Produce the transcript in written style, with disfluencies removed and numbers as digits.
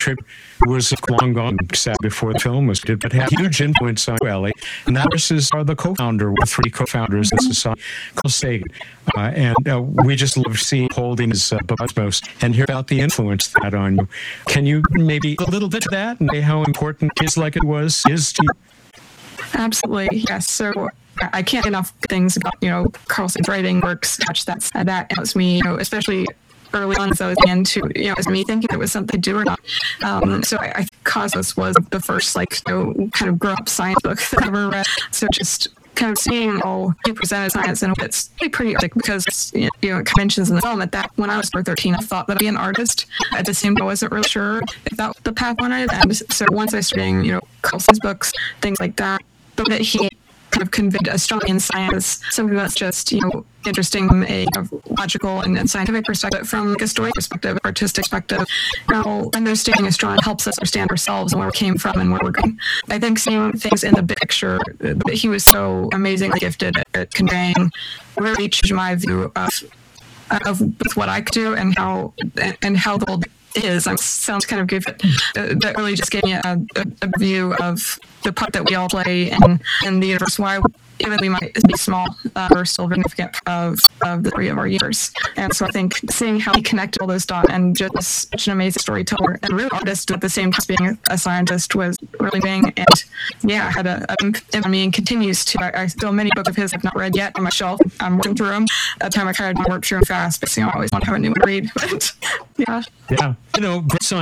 contributor who was long gone, sad before the film was did, but had huge influence on Ellie. And that is the co-founder, with 3 co-founders of society called Sagan. We just love seeing holding his Cosmos and hear about the influence that on you. Can you maybe a little bit of that and say how important his legacy is to you? Absolutely, yes. So I can't get enough things about, Carl Sagan's writing works, touch that helps me, especially early on as I was into, as me thinking it was something to do or not. So I think Cosmos was the first, kind of grown-up science book that I ever read. So just kind of seeing all he presented science in a way that's pretty artistic, because, it mentions in the film that when I was 13, I thought that I'd be an artist. At the same time, I wasn't really sure if that was the path I wanted. And so once I started reading, Carl Sagan's books, things like that, the way that he kind of conveyed astronomy and science, something that's just, interesting from a logical and scientific perspective, from a story perspective, artistic perspective. Understanding astronomy helps us understand ourselves and where we came from and where we're going. I think seeing things in the big picture, he was so amazingly gifted at conveying, really changed my view of what I could do and how the world is. Sounds kind of goofy. That really just gave me a view of the part that we all play in the universe. Why, even we might be small, we're still very significant of the 3 of our years. And so I think seeing how he connected all those dots, and just such an amazing storyteller and really artist at the same time being a scientist, was really big. And had an impact on me, and continues to. I still many books of his I've not read yet on my shelf. I'm working through them. At the time I kind of work through them fast, but I always want to have a new one to read. But yeah. Great science.